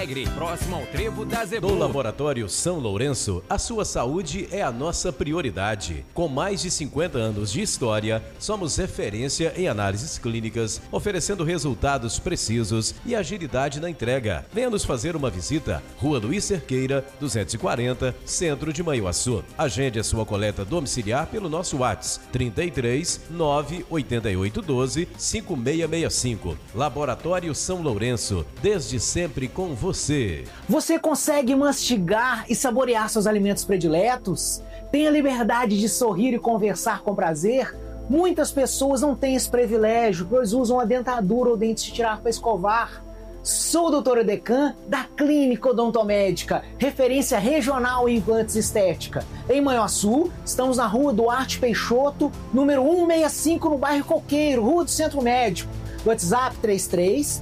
Alegre, próximo ao Trevo da Zebu. No Laboratório São Lourenço, a sua saúde é a nossa prioridade. Com mais de 50 anos de história, somos referência em análises clínicas, oferecendo resultados precisos e agilidade na entrega. Venha nos fazer uma visita, Rua Luiz Cerqueira, 240, Centro de Manhuaçu. Agende a sua coleta domiciliar pelo nosso WhatsApp, 33 98812 5665. Laboratório São Lourenço, desde sempre com você. Você consegue mastigar e saborear seus alimentos prediletos? Tem a liberdade de sorrir e conversar com prazer? Muitas pessoas não têm esse privilégio, pois usam a dentadura ou dentes de tirar para escovar. Sou o Dr. Edecan, da Clínica Odontomédica, referência regional em implantes estética. Em Manhuaçu, estamos na Rua Duarte Peixoto, número 165, no bairro Coqueiro, Rua do Centro Médico. WhatsApp 33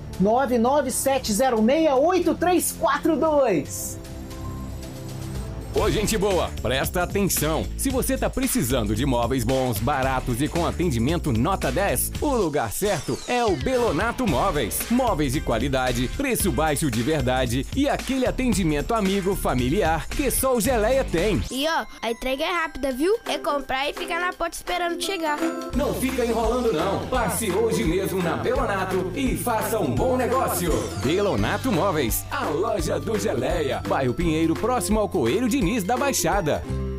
997068342. Ô, gente boa, presta atenção. Se você tá precisando de móveis bons, baratos e com atendimento nota 10, o lugar certo é o Belonato Móveis. Móveis de qualidade, preço baixo de verdade e aquele atendimento amigo, familiar que só o Geleia tem. E ó, a entrega é rápida, viu? É comprar e ficar na porta esperando chegar. Não fica enrolando não. Passe hoje mesmo na Belonato e faça um bom negócio. Belonato Móveis, a loja do Geleia. Bairro Pinheiro, próximo ao Coelho de da Baixada.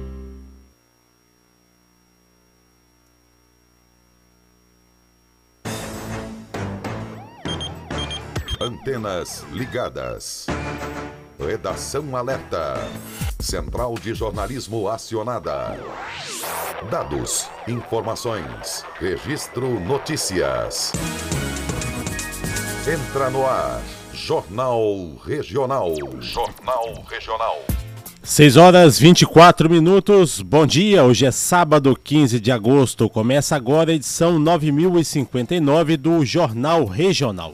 Antenas ligadas. Redação alerta. Central de jornalismo acionada. Dados, informações, registro notícias. Entra no ar. Jornal Regional. Jornal Regional. 6h24. Bom dia, hoje é sábado 15 de agosto. Começa agora a edição 9059 do Jornal Regional.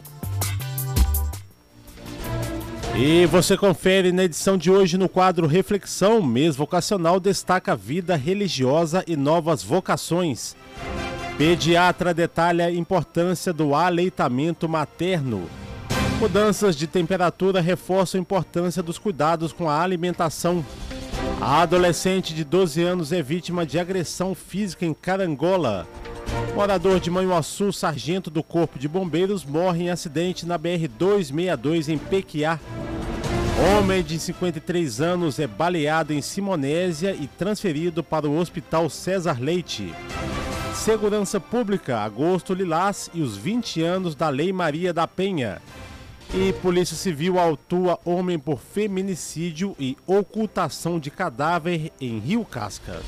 E você confere na edição de hoje no quadro Reflexão. Mês vocacional destaca vida religiosa e novas vocações. Pediatra detalha a importância do aleitamento materno. Mudanças de temperatura reforçam a importância dos cuidados com a alimentação. A adolescente de 12 anos é vítima de agressão física em Carangola. Morador de Manhuaçu, sargento do Corpo de Bombeiros, morre em acidente na BR-262 em Pequiá. Homem de 53 anos é baleado em Simonésia e transferido para o Hospital César Leite. Segurança Pública, agosto lilás e os 20 anos da Lei Maria da Penha. E Polícia Civil autua homem por feminicídio e ocultação de cadáver em Rio Casca.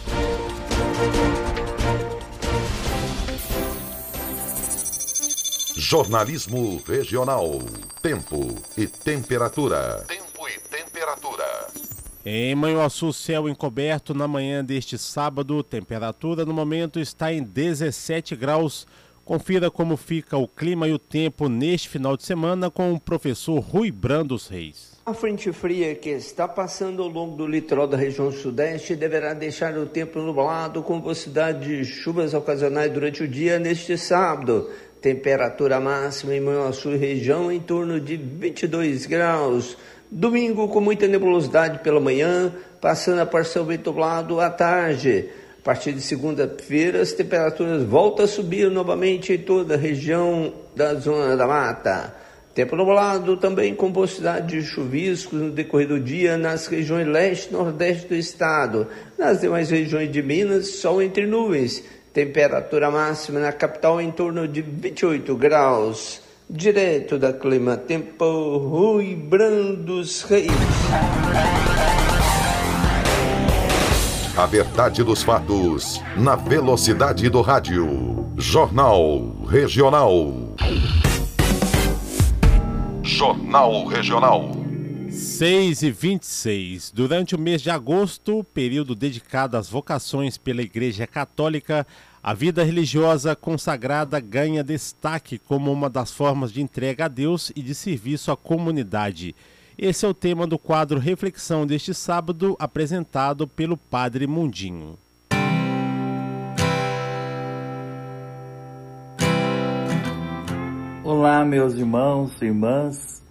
Jornalismo Regional. Tempo e temperatura. Tempo e temperatura. Em Manhuaçu, céu encoberto na manhã deste sábado. Temperatura no momento está em 17 graus. Confira como fica o clima e o tempo neste final de semana com o professor Rui Brandos Reis. A frente fria que está passando ao longo do litoral da região sudeste deverá deixar o tempo nublado com possibilidade de chuvas ocasionais durante o dia neste sábado. Temperatura máxima em Manhuaçu e região em torno de 22 graus. Domingo com muita nebulosidade pela manhã, passando a parcialmente nublado à tarde. A partir de segunda-feira, as temperaturas voltam a subir novamente em toda a região da Zona da Mata. Tempo nublado também com possibilidade de chuviscos no decorrer do dia nas regiões leste e nordeste do estado. Nas demais regiões de Minas, sol entre nuvens. Temperatura máxima na capital em torno de 28 graus. Direto da Clima Tempo, Rui Brandos Reis. A verdade dos fatos, na velocidade do rádio. Jornal Regional. Jornal Regional. 6h26. Durante o mês de agosto, período dedicado às vocações pela Igreja Católica, a vida religiosa consagrada ganha destaque como uma das formas de entrega a Deus e de serviço à comunidade. Esse é o tema do quadro Reflexão deste sábado, apresentado pelo Padre Mundinho. Olá, meus irmãos e irmãs.